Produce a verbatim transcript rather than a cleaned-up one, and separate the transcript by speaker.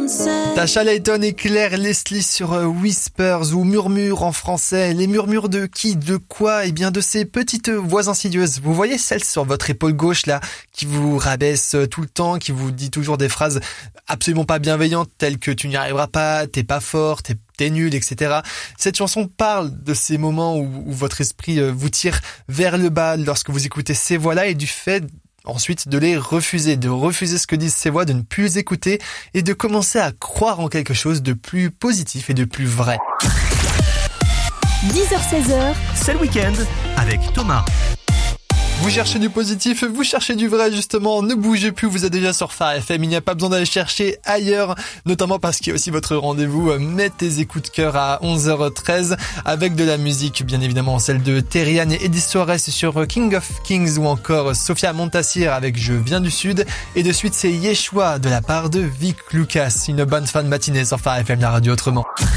Speaker 1: Tasha Layton et Claire Leslie sur Whispers ou Murmures en français. Les murmures de qui, de quoi? Eh bien de ces petites voix insidieuses. Vous voyez celle sur votre épaule gauche là, qui vous rabaisse tout le temps, qui vous dit toujours des phrases absolument pas bienveillantes telles que tu n'y arriveras pas, t'es pas fort, t'es t'es nul, et cetera. Cette chanson parle de ces moments où, où votre esprit vous tire vers le bas lorsque vous écoutez ces voix-là et du fait ensuite de les refuser, de refuser ce que disent ces voix, de ne plus les écouter et de commencer à croire en quelque chose de plus positif et de plus vrai.
Speaker 2: dix heures seize heures,
Speaker 3: c'est le week-end avec Thomas.
Speaker 1: Vous cherchez du positif, vous cherchez du vrai justement, ne bougez plus, vous êtes déjà sur Phare F M, il n'y a pas besoin d'aller chercher ailleurs, notamment parce qu'il y a aussi votre rendez-vous Mets tes écoutes cœur à onze heures treize avec de la musique, bien évidemment celle de Terriane et Eddie Suarez sur King of Kings ou encore Sophia Montassir avec Je viens du Sud et de suite c'est Yeshua de la part de Vic Lucas, une bonne fin de matinée sur Phare F M, la radio autrement.